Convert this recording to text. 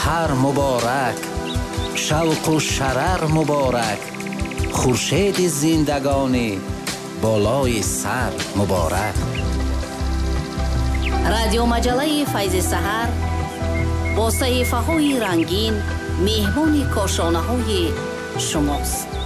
سحر مبارک، شوق و شرر مبارک، خورشید زندگانی بالای سر مبارک. رادیو مجله فیض سحر با صحیفه‌های رنگین مهمان کاشانه‌های شماست.